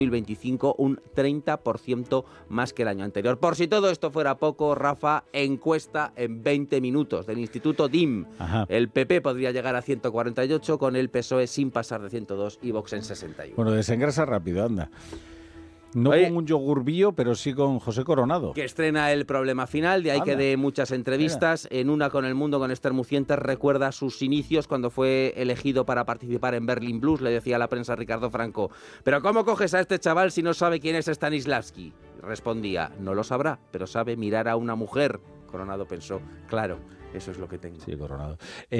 2025 un 30% más que el año anterior. Por si todo esto fuera poco, Rafa, encuesta en 20 minutos del Instituto DIM. Ajá. El PP podría llegar a 148, con el PSOE sin pasar de 102 y Vox en 61. Bueno, desengrasa rápido, anda. No Oye, con un yogur bio, pero sí con José Coronado. Que estrena El problema final, de ahí que dé muchas entrevistas. En una con El Mundo, con Esther Mucientes, recuerda sus inicios cuando fue elegido para participar en Berlin Blues. Le decía a la prensa Ricardo Franco: ¿pero cómo coges a este chaval si no sabe quién es Stanislavski? Respondía: no lo sabrá, pero sabe mirar a una mujer. Coronado pensó: claro, eso es lo que tengo. Sí, Coronado.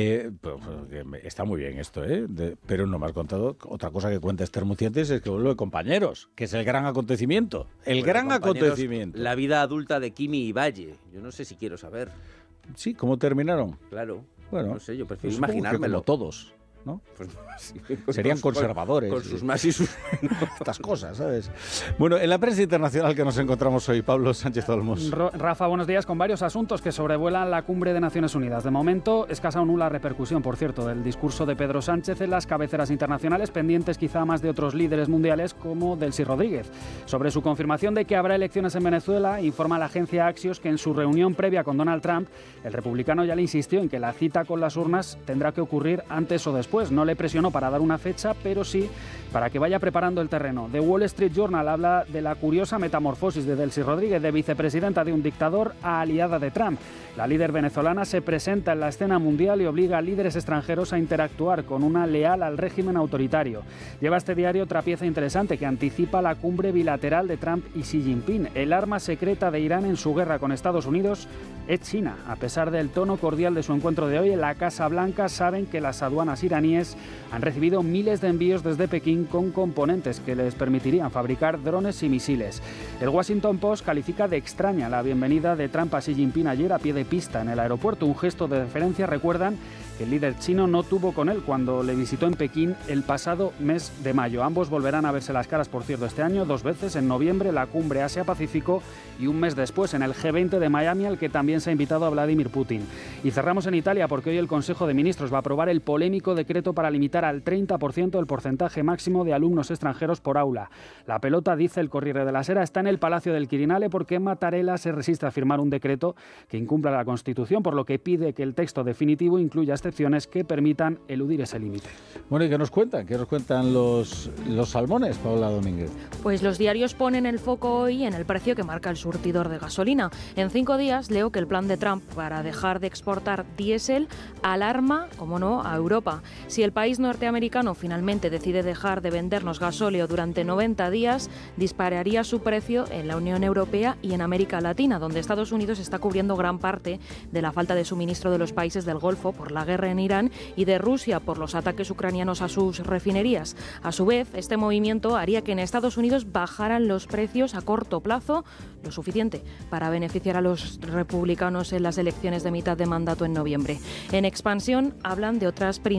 Está muy bien esto, pero no me has contado otra cosa que cuenta Esther Mucientes, es que vuelve de Compañeros, que es el gran acontecimiento. Acontecimiento. La vida adulta de Kimi y Valle. Yo no sé si quiero saber. Sí, ¿cómo terminaron? Claro. Bueno, no sé, yo prefiero pues imaginármelo. Como todos, ¿no? Pues, sí, serían conservadores. Con sus más y sus menos. Estas cosas, ¿sabes? Bueno, en la prensa internacional que nos encontramos hoy, Pablo Sánchez Olmos. Rafa, buenos días, con varios asuntos que sobrevuelan la cumbre de Naciones Unidas. De momento, escasa o nula repercusión, por cierto, del discurso de Pedro Sánchez en las cabeceras internacionales, pendientes quizá más de otros líderes mundiales como Delcy Rodríguez. Sobre su confirmación de que habrá elecciones en Venezuela, informa la agencia Axios que en su reunión previa con Donald Trump, el republicano ya le insistió en que la cita con las urnas tendrá que ocurrir antes o después. No le presionó para dar una fecha, pero sí para que vaya preparando el terreno. The Wall Street Journal habla de la curiosa metamorfosis de Delcy Rodríguez, de vicepresidenta de un dictador a aliada de Trump. La líder venezolana se presenta en la escena mundial y obliga a líderes extranjeros a interactuar con una leal al régimen autoritario. Lleva este diario otra pieza interesante que anticipa la cumbre bilateral de Trump y Xi Jinping. El arma secreta de Irán en su guerra con Estados Unidos es China. A pesar del tono cordial de su encuentro de hoy, en la Casa Blanca saben que las aduanas iraníes han recibido miles de envíos desde Pekín con componentes que les permitirían fabricar drones y misiles. El Washington Post califica de extraña la bienvenida de Trump a Xi Jinping ayer a pie de pista en el aeropuerto. Un gesto de deferencia, recuerdan, que el líder chino no tuvo con él cuando le visitó en Pekín el pasado mes de mayo. Ambos volverán a verse las caras, por cierto, este año, 2 veces, en noviembre, la cumbre Asia-Pacífico, y un mes después en el G20 de Miami, al que también se ha invitado a Vladimir Putin. Y cerramos en Italia porque hoy el Consejo de Ministros va a aprobar el polémico decreto para limitar al 30% el porcentaje máximo de alumnos extranjeros por aula. La pelota, dice el Corriere della Sera, está en el Palacio del Quirinale porque Mattarella se resiste a firmar un decreto que incumpla la Constitución, por lo que pide que el texto definitivo incluya excepciones que permitan eludir ese límite. Bueno, ¿y qué nos cuentan? ¿Qué nos cuentan los salmones, Paola Domínguez? Pues los diarios ponen el foco hoy en el precio que marca el surtidor de gasolina. En 5 días leo que el plan de Trump para dejar de exportar diésel alarma, como no, a Europa. Si el país norteamericano finalmente decide dejar de vendernos gasóleo durante 90 días, dispararía su precio en la Unión Europea y en América Latina, donde Estados Unidos está cubriendo gran parte de la falta de suministro de los países del Golfo por la guerra en Irán y de Rusia por los ataques ucranianos a sus refinerías. A su vez, este movimiento haría que en Estados Unidos bajaran los precios a corto plazo, lo suficiente para beneficiar a los republicanos en las elecciones de mitad de mandato en noviembre. En Expansión hablan de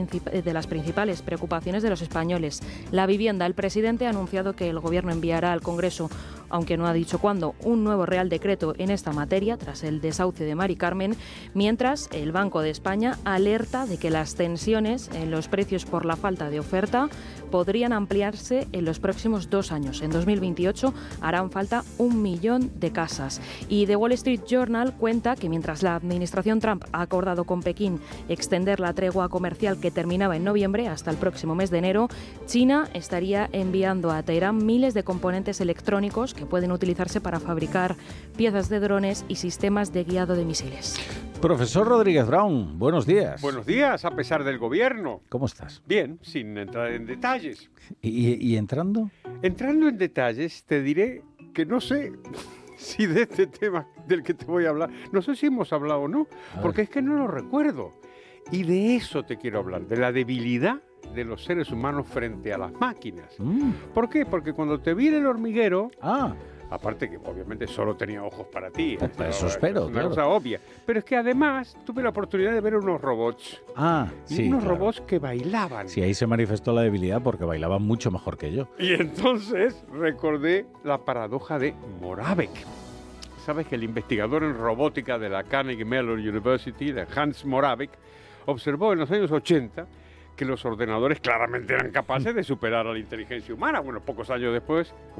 de las principales preocupaciones de los españoles. La vivienda. El presidente ha anunciado que el Gobierno enviará al Congreso, aunque no ha dicho cuándo, un nuevo Real Decreto en esta materia, tras el desahucio de Mari Carmen, mientras el Banco de España alerta de que las tensiones en los precios por la falta de oferta podrían ampliarse en los próximos 2 años. En 2028 harán falta 1 millón de casas. Y The Wall Street Journal cuenta que mientras la administración Trump ha acordado con Pekín extender la tregua comercial que terminaba en noviembre hasta el próximo mes de enero, China estaría enviando a Teherán miles de componentes electrónicos que pueden utilizarse para fabricar piezas de drones y sistemas de guiado de misiles. Profesor Rodríguez Brown, buenos días. Buenos días, a pesar del gobierno. ¿Cómo estás? Bien, sin entrar en detalles. ¿Y entrando? Entrando en detalles, te diré que no sé si de este tema del que te voy a hablar, no sé si hemos hablado o no, porque es que no lo recuerdo. Y de eso te quiero hablar, de la debilidad de los seres humanos frente a las máquinas. ¿Por qué? Porque cuando te vi en el hormiguero... Aparte que obviamente solo tenía ojos para ti. Eso espero, es una cosa obvia. Pero es que además tuve la oportunidad de ver unos robots. Sí, unos robots que bailaban. Sí, ahí se manifestó la debilidad porque bailaban mucho mejor que yo. Y entonces recordé la paradoja de Moravec. Sabes que el investigador en robótica de la Carnegie Mellon University, de Hans Moravec, observó en los años 80 que los ordenadores claramente eran capaces de superar a la inteligencia humana. Bueno, pocos años después,